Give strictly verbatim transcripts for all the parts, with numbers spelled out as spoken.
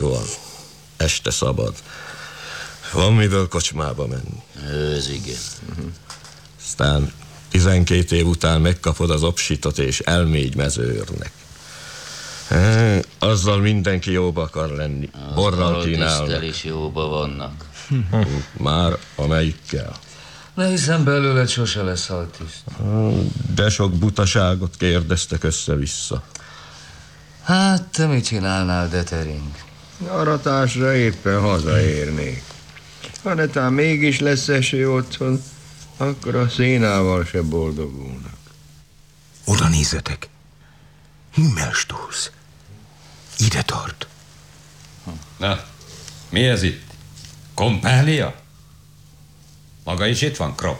van. Este szabad. Van miből kocsmába menni. Ez igen. Uh-huh. Aztán tizenkét év után megkapod az obsitot, és elmégy mezőrnek. E, azzal mindenki jóba akar lenni. Borral kínálnak. is jóba vannak. Már amelyikkel. Ne hiszem, belőled sose lesz altiszt. De sok butaságot kérdeztek össze-vissza. Hát, te mit csinálnál, Detering? Aratásra éppen hazaérnék. Ha netán mégis lesz eső otthon, akkor a szénával se boldogulnak. Oda nézzetek! Himmelstósz! Ide tart! Na, mi ez itt? Kompánia? Maga is itt van, Kropp?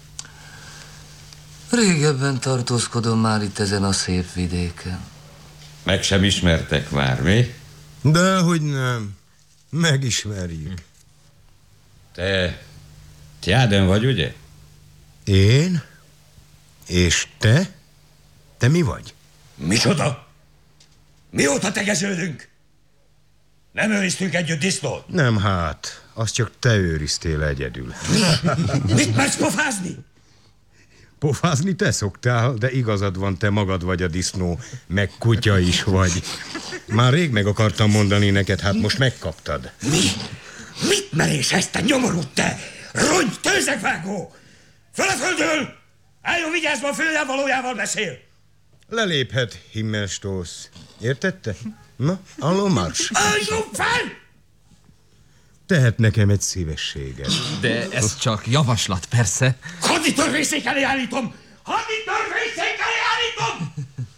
Régebben tartózkodom már itt ezen a szép vidéken. Meg sem ismertek már, mi? Dehogy nem. Megismerjük. Te Tjaden vagy, ugye? Én? És te? Te mi vagy? Micsoda? Mióta tegeződünk? Nem őriztünk együtt disznót? Nem hát, azt csak te őriztél egyedül. Mit mersz pofázni? Pofázni te szoktál, de igazad van, te magad vagy a disznó, meg kutya is vagy. Már rég meg akartam mondani neked, hát most megkaptad. Mi? Mit merés ezt, te nyomorult, te? Rongy, tőzegvágó! Föl a földről! Álljon vigyázva, a főjel valójával beszél! Leléphet, Himmelstósz. Értette? Na, alló mars. Álljon fel! Tehet nekem egy szívességet. De ez csak javaslat, persze. Haditörvészék elé állítom! Haditörvészék elé állítom!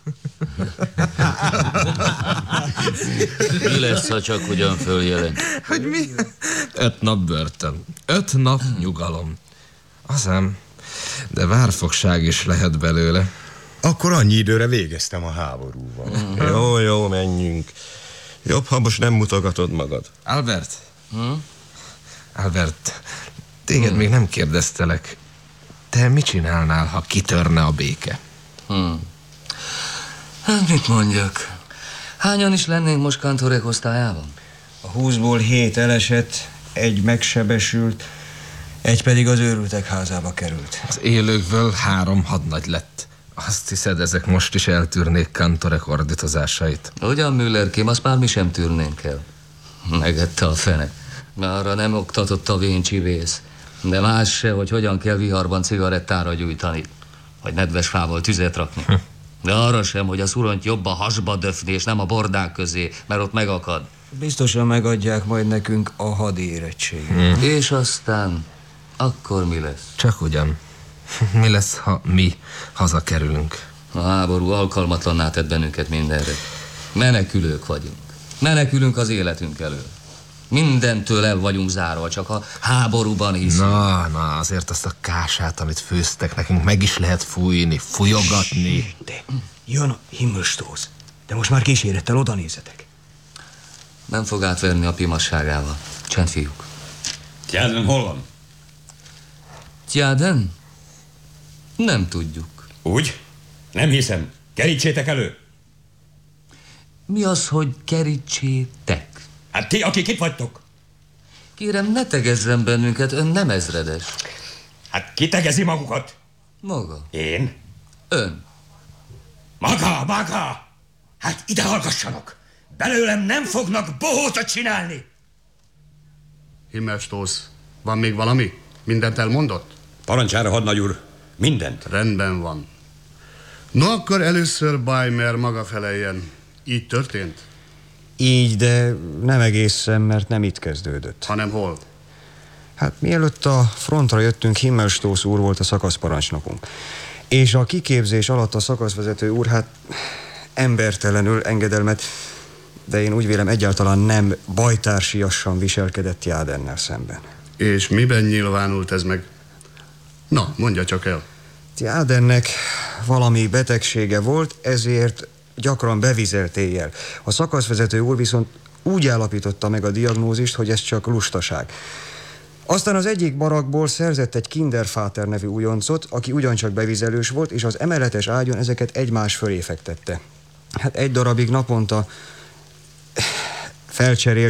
Mi lesz, ha csak ugyan följelent? Hogy mi? Öt nap börtön. Öt nap nyugalom. Azám, de várfogság is lehet belőle. Akkor annyi időre végeztem a háborúval. Mm. Jó, jó, menjünk. Jobb, ha most nem mutogatod magad. Albert? Hm? Albert, téged hmm. még nem kérdeztelek. Te mit csinálnál, ha kitörne a béke? Hmm. Hát mit mondjak? Hányan is lennénk most kantorek osztályában? A húszból hét elesett, egy megsebesült, egy pedig az őrültek házába került. Az élőkből három hadnagy lett. Azt hiszed, ezek most is eltűrnék kantorek ordítozásait? Ugyan, Müllerkém, azt már mi sem tűrnénk el. Megette a fene. Mert arra nem oktatott a vén csivész. De más se, hogy hogyan kell viharban cigarettára gyújtani, vagy nedves fával tüzet rakni. De arra sem, hogy a szuront jobb a hasba döfni, és nem a bordák közé, mert ott megakad. Biztosan megadják majd nekünk a hadérettség. Hmm. És aztán, akkor mi lesz? Csak ugyan. Mi lesz, ha mi hazakerülünk? A háború alkalmatlanná tett bennünket mindenre. Menekülők vagyunk. Menekülünk az életünk elől. Mindentől el vagyunk zárva, csak a háborúban hiszünk. Na, na, azért azt a kását, amit főztek nekünk, meg is lehet fújni, fújogatni. De jön a Himmelstósz. De most már kísérettel oda nézzetek. Nem fog átverni a pimasságával. Csend, fiúk. Tjaden hol van? Tjaden? Nem tudjuk. Úgy? Nem hiszem. Kerítsétek elő. Mi az, hogy kerítsétek? Hát ti, akik itt vagytok. Kérem, ne tegezzen bennünket, ön nem ezredes. Hát ki tegezi magukat? Maga. Én? Ön. Maga, maga! Hát ide hallgassanak! Belőlem nem fognak bohócot csinálni! Himmelstósz, van még valami? Mindent elmondott? Parancsára, hadnagy úr, mindent. Rendben van. No, akkor először Bajmer maga feleljen. Így történt? Így, de nem egészen, mert nem itt kezdődött. Hanem hol? Hát mielőtt a frontra jöttünk, Himmelstósz úr volt a szakaszparancsnokunk. És a kiképzés alatt a szakaszvezető úr, hát embertelenül engedelmet, de én úgy vélem egyáltalán nem bajtársiassan viselkedett Tjadennel szemben. És miben nyilvánult ez meg? Na, mondja csak el. Tjadennek valami betegsége volt, ezért gyakran bevizelt éjjel. A szakaszvezető úr viszont úgy állapította meg a diagnózist, hogy ez csak lustaság. Aztán az egyik barakból szerzett egy Kindervater nevű újoncot, aki ugyancsak bevizelős volt, és az emeletes ágyon ezeket egymás fölé fektette. Hát egy darabig naponta felcserél